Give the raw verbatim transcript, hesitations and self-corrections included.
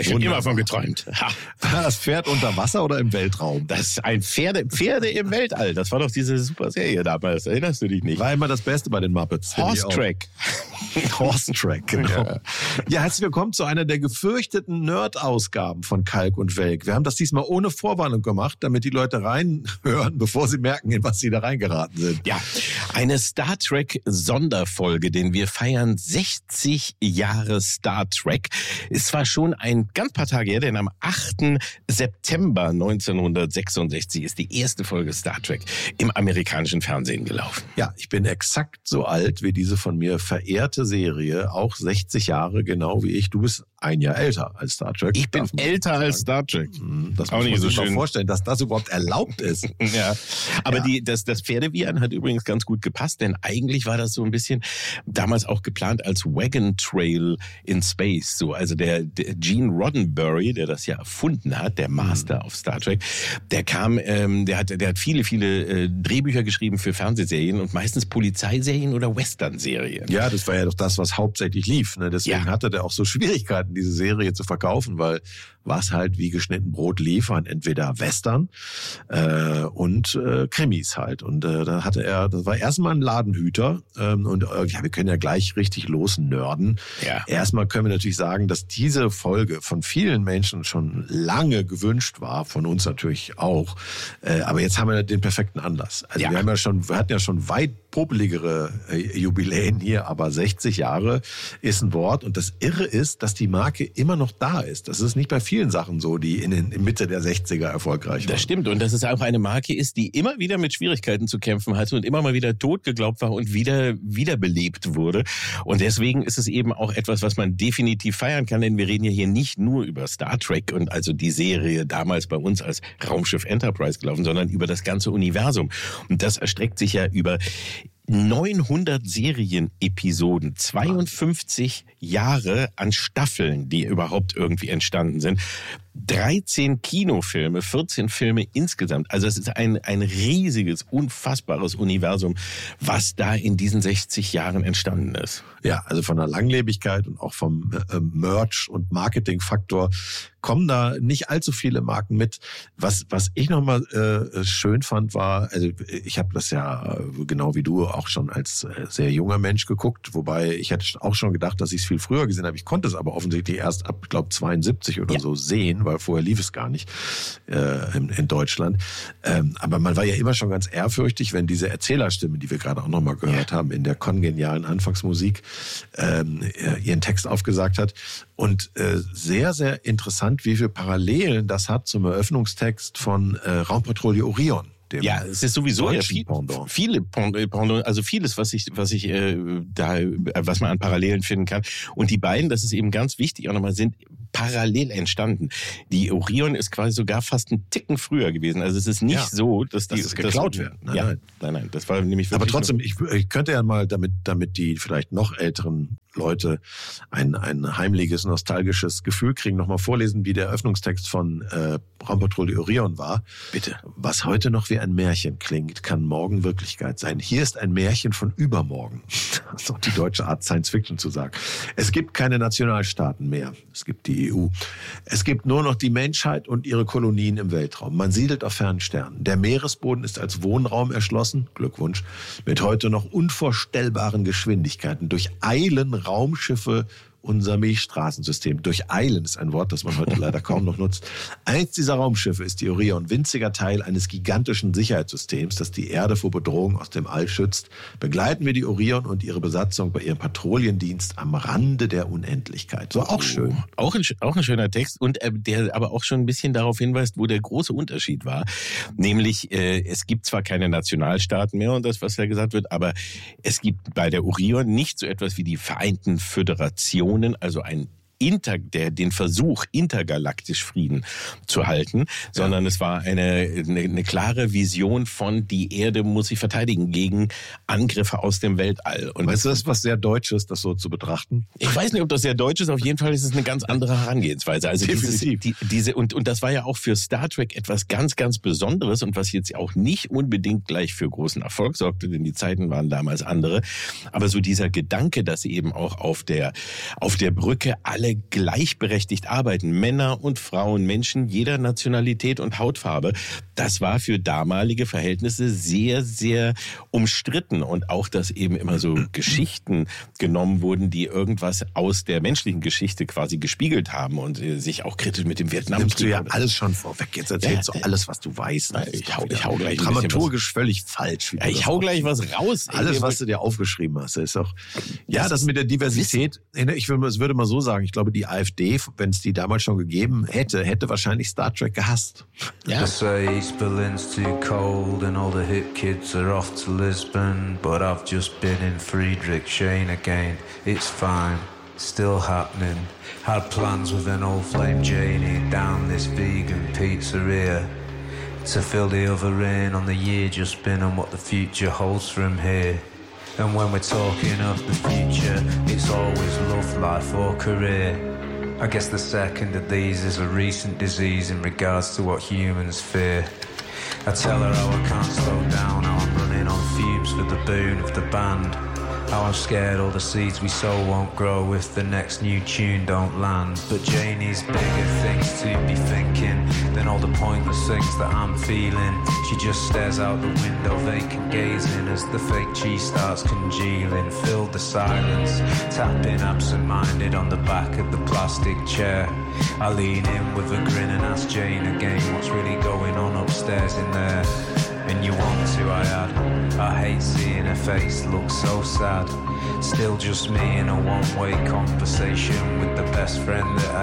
ich habe immer von geträumt. Ha. War das Pferd unter Wasser oder im Weltraum? Das ist ein Pferde, Pferde im Weltall. Das war doch diese super Serie damals. Erinnerst du dich nicht? War immer das Beste bei den Muppets. Horse Track. Horse Track, genau. Ja. ja, herzlich willkommen zu einer der gefürchteten Nerd-Ausgaben von Kalk und Welk. Wir haben das diesmal ohne Vorwarnung gemacht, damit die Leute reinhören, bevor sie merken, in was sie da reingeraten sind. Ja, eine Star Trek Sonderfolge, denn wir feiern sechzig Jahre Star Trek. Ist zwar schon ein ganz paar Tage her, denn am achten September neunzehnhundertsechsundsechzig ist die erste Folge Star Trek im amerikanischen Fernsehen gelaufen. Ja, ich bin exakt so alt wie diese von mir verehrte Serie, auch sechzig Jahre, genau wie ich. Du bist ein Jahr älter als Star Trek. Ich bin älter als Star Trek. Das muss man sich mal vorstellen, dass das überhaupt erlaubt ist. Ja, aber ja. Die, das, das Pferdewiehern hat übrigens ganz gut gepasst, denn eigentlich war das so ein bisschen damals auch geplant als Wagon Trail in Space. So, also der, der Gene Roddenberry, der das ja erfunden hat, der Master mhm. of Star Trek, der kam, ähm, der hat, der hat viele, viele äh, Drehbücher geschrieben für Fernsehserien und meistens Polizeiserien oder Western-Serien. Ja, das war ja doch das, was hauptsächlich lief. Ne? Deswegen ja. hatte der auch so Schwierigkeiten, diese Serie zu verkaufen, weil was halt wie geschnitten Brot lief, waren entweder Western äh, und äh, Krimis halt. Und äh, da hatte er, das war erstmal ein Ladenhüter ähm, und äh, ja, wir können ja gleich richtig losnörden. Ja. Erstmal können wir natürlich sagen, dass diese Folge von vielen Menschen schon lange gewünscht war, von uns natürlich auch. Äh, aber jetzt haben wir den perfekten Anlass. Also ja. wir haben ja schon, wir hatten ja schon weit popeligere äh, Jubiläen hier, aber sechzig Jahre ist ein Wort. Und das Irre ist, dass die Marke immer noch da ist. Das ist nicht bei vielen Sachen so, die in den in Mitte der sechziger erfolgreich waren. Das stimmt. Und dass es auch eine Marke ist, die immer wieder mit Schwierigkeiten zu kämpfen hatte und immer mal wieder tot geglaubt war und wieder wiederbelebt wurde. Und deswegen ist es eben auch etwas, was man definitiv feiern kann, denn wir reden ja hier nicht nur über Star Trek und also die Serie damals bei uns als Raumschiff Enterprise gelaufen, sondern über das ganze Universum. Und das erstreckt sich ja über neunhundert Serienepisoden, zweiundfünfzig Jahre an Staffeln, die überhaupt irgendwie entstanden sind, dreizehn Kinofilme, vierzehn Filme insgesamt. Also es ist ein, ein riesiges, unfassbares Universum, was da in diesen sechzig Jahren entstanden ist. Ja, also von der Langlebigkeit und auch vom äh, Merch- und Marketingfaktor kommen da nicht allzu viele Marken mit. Was was ich nochmal äh, schön fand, war, also ich habe das ja äh, genau wie du auch schon als äh, sehr junger Mensch geguckt, wobei ich hätte auch schon gedacht, dass ich es viel früher gesehen habe. Ich konnte es aber offensichtlich erst ab, ich glaube, zweiundsiebzig oder ja. so sehen, weil vorher lief es gar nicht äh, in, in Deutschland. Ähm, aber man war ja immer schon ganz ehrfürchtig, wenn diese Erzählerstimme, die wir gerade auch nochmal gehört ja. haben, in der kongenialen Anfangsmusik ähm, ihren Text aufgesagt hat. Und äh, sehr, sehr interessant, wie viele Parallelen das hat zum Eröffnungstext von äh, Raumpatrouille Orion. Ja, es ist sowieso ja viel, viele Pendant, also vieles, was ich, was ich äh, da, was man an Parallelen finden kann. Und die beiden, das ist eben ganz wichtig auch nochmal, sind parallel entstanden. Die Orion ist quasi sogar fast einen Ticken früher gewesen. Also es ist nicht ja, so, dass die dass es geklaut das, wird. Nein, ja, nein, nein, nein. Das war nämlich. Aber trotzdem, ich, ich könnte ja mal, damit, damit die vielleicht noch älteren Leute ein, ein heimliches, nostalgisches Gefühl kriegen, nochmal vorlesen, wie der Eröffnungstext von äh, Raumpatrouille Orion war. Bitte. Was heute noch wie ein Märchen klingt, kann morgen Wirklichkeit sein. Hier ist ein Märchen von übermorgen. Das ist auch die deutsche Art, Science Fiction zu sagen. Es gibt keine Nationalstaaten mehr. Es gibt die E U. Es gibt nur noch die Menschheit und ihre Kolonien im Weltraum. Man siedelt auf fernen Sternen. Der Meeresboden ist als Wohnraum erschlossen. Glückwunsch. Mit heute noch unvorstellbaren Geschwindigkeiten. Durch Eilen Raumschiffe unser Milchstraßensystem. Durcheilen ist ein Wort, das man heute leider kaum noch nutzt. Eins dieser Raumschiffe ist die Orion, winziger Teil eines gigantischen Sicherheitssystems, das die Erde vor Bedrohung aus dem All schützt. Begleiten wir die Orion und ihre Besatzung bei ihrem Patrouillendienst am Rande der Unendlichkeit. So auch schön. Oh, auch, ein, auch ein schöner Text und äh, der aber auch schon ein bisschen darauf hinweist, wo der große Unterschied war. Nämlich, äh, es gibt zwar keine Nationalstaaten mehr und das, was da gesagt wird, aber es gibt bei der Orion nicht so etwas wie die Vereinten Föderationen, also ein Inter, der, den Versuch, intergalaktisch Frieden zu halten, sondern ja. es war eine, eine, eine klare Vision von, die Erde muss sich verteidigen gegen Angriffe aus dem Weltall. Und weißt du, das ist was sehr Deutsches, das so zu betrachten? Ich weiß nicht, ob das sehr deutsch ist, auf jeden Fall ist es eine ganz andere Herangehensweise. Also dieses, die, diese, und, und das war ja auch für Star Trek etwas ganz, ganz Besonderes und was jetzt auch nicht unbedingt gleich für großen Erfolg sorgte, denn die Zeiten waren damals andere. Aber so dieser Gedanke, dass eben auch auf der, auf der Brücke alle alle gleichberechtigt arbeiten. Männer und Frauen, Menschen jeder Nationalität und Hautfarbe. Das war für damalige Verhältnisse sehr, sehr umstritten. Und auch, dass eben immer so Geschichten genommen wurden, die irgendwas aus der menschlichen Geschichte quasi gespiegelt haben und äh, sich auch kritisch mit dem Vietnamkrieg. Nimmst du ja alles schon vorweg. Jetzt erzählst ja, du alles, was du weißt. Ich hau, ich hau gleich dramaturgisch völlig falsch. Ja, ich hau gleich was raus. Alles, was du dir aufgeschrieben hast, ist auch. Ja, das, das mit der Diversität. Ich würde, es würde mal so sagen. Ich glaube, die AfD, wenn es die damals schon gegeben hätte, hätte wahrscheinlich Star Trek gehasst. Ja. Berlin's too cold and all the hip kids are off to Lisbon, but I've just been in Friedrichshain again. It's fine, still happening. Had plans with an old flame Janie down this vegan pizzeria to fill the other in on the year just been and what the future holds from here. And when we're talking of the future, it's always love, life or career. I guess the second of these is a recent disease in regards to what humans fear. I tell her how I can't slow down, how I'm running on fumes for the boon of the band. How I'm scared all the seeds we sow won't grow if the next new tune don't land. But Janie's bigger things to be thinking than all the pointless things that I'm feeling. She just stares out the window, vacant gazing as the fake cheese starts congealing. Filled the silence, tapping absent-minded on the back of the plastic chair. I lean in with a grin and ask Jane again what's really going on upstairs in there. And you want to, I add. I hate seeing her face look so sad. Still just me in a one-way conversation with the best friend that I